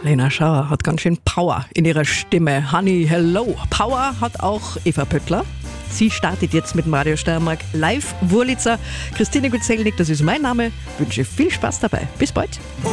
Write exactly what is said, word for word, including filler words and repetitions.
Lena Schauer hat ganz schön Power in ihrer Stimme. Honey, hello. Power hat auch Eva Pöttler. Sie startet jetzt mit dem Radio Steiermark live Wurlitzer. Christine Gutzelnik, das ist mein Name. Wünsche viel Spaß dabei. Bis bald.